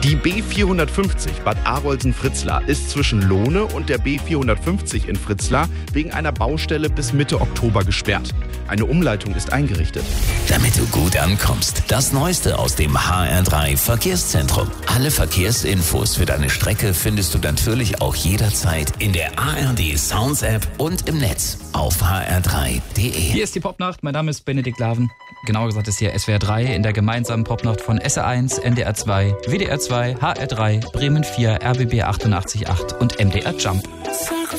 Die B450 Bad Arolsen-Fritzlar ist zwischen Lohne und der B450 in Fritzlar wegen einer Baustelle bis Mitte Oktober gesperrt. Eine Umleitung ist eingerichtet. Damit du gut ankommst, das Neueste aus dem HR3 Verkehrszentrum. Alle Verkehrsinfos für deine Strecke findest du natürlich auch jederzeit in der ARD Sounds App und im Netz auf hr3.de. Hier ist die Popnacht, mein Name ist Benedikt Laven. Genauer gesagt ist hier SWR 3 in der gemeinsamen Popnacht von SR1, NDR 2, WDR 2, HR3, Bremen 4, RBB 88.8 und MDR Jump. Sache